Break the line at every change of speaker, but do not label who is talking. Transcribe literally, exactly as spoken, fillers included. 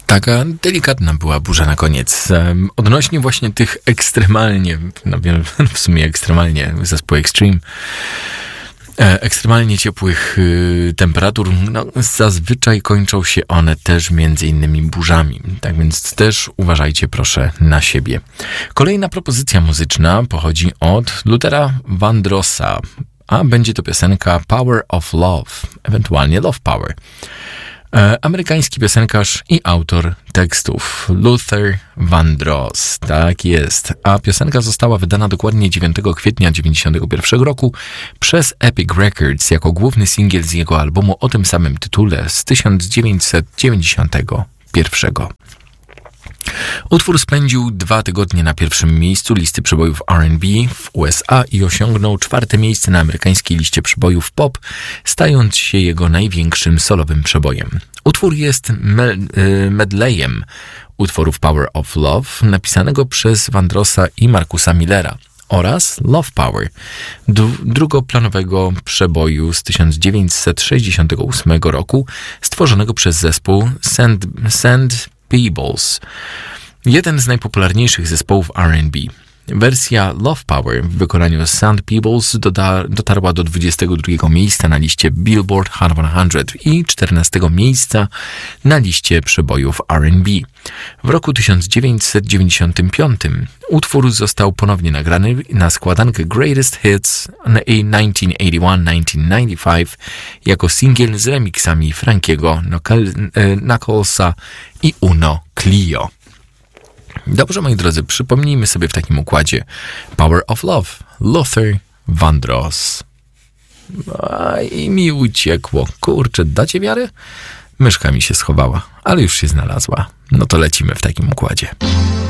Taka delikatna była burza na koniec. Odnośnie właśnie tych ekstremalnie, no wiem, w sumie ekstremalnie, zespół Extreme, ekstremalnie ciepłych y, temperatur, no, zazwyczaj kończą się one też między innymi burzami. Tak więc też uważajcie proszę na siebie. Kolejna propozycja muzyczna pochodzi od Luthera Vandrossa, a będzie to piosenka Power of Love, ewentualnie Love Power. Amerykański piosenkarz i autor tekstów Luther Vandross, tak jest. A piosenka została wydana dokładnie dziewiątego kwietnia dziewięćdziesiątego pierwszego roku przez Epic Records jako główny singiel z jego albumu o tym samym tytule z tysiąc dziewięćset dziewięćdziesiątego pierwszego. Utwór spędził dwa tygodnie na pierwszym miejscu listy przebojów R and B w U S A i osiągnął czwarte miejsce na amerykańskiej liście przebojów pop, stając się jego największym solowym przebojem. Utwór jest me- medleyem utworów Power of Love napisanego przez Vandrossa i Marcusa Millera oraz Love Power, d- drugoplanowego przeboju z tysiąc dziewięćset sześćdziesiątego ósmego roku stworzonego przez zespół Sand, Sand Peebles, jeden z najpopularniejszych zespołów R and B. Wersja Love Power w wykonaniu Sand Peebles doda- dotarła do dwudziestego drugiego miejsca na liście Billboard Hot sto i czternastego miejsca na liście przebojów R and B. W roku tysiąc dziewięćset dziewięćdziesiątym piątym utwór został ponownie nagrany na składankę Greatest Hits tysiąc dziewięćset osiemdziesiąt jeden do tysiąc dziewięćset dziewięćdziesiąt pięć jako singiel z remixami Frankiego Knucklesa i Uno Clio. Dobrze, moi drodzy, przypomnijmy sobie w takim układzie Power of Love, Luther Vandross. A i mi uciekło. Kurczę, dacie wiarę? Myszka mi się schowała, ale już się znalazła. No to lecimy w takim układzie.